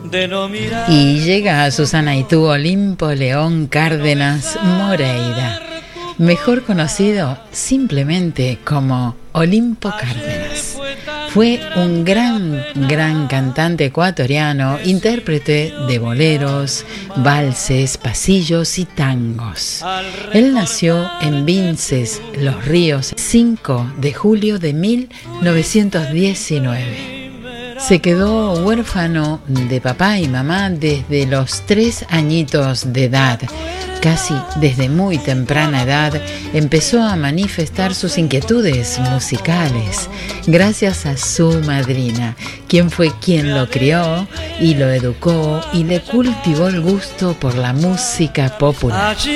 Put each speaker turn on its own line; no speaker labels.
de no mirar.
Y llega a Susana y tú Olimpo León Cárdenas Moreira, mejor conocido simplemente como Olimpo Cárdenas. Fue un gran cantante ecuatoriano, intérprete de boleros, valses, pasillos y tangos. Él nació en Vinces, Los Ríos, 5 de julio de 1919. Se quedó huérfano de papá y mamá desde los 3 añitos de edad. Casi desde muy temprana edad empezó a manifestar sus inquietudes musicales gracias a su madrina, quien fue quien lo crió y lo educó y le cultivó el gusto por la música popular.